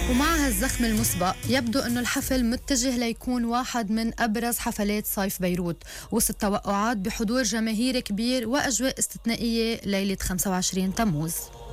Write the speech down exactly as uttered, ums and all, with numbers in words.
ومع هالزخم المسبق يبدو أنه الحفل متجه ليكون واحد من أبرز حفلات صيف بيروت، وسط توقعات بحضور جماهيري كبير وأجواء استثنائية ليلة خمسة وعشرين تموز.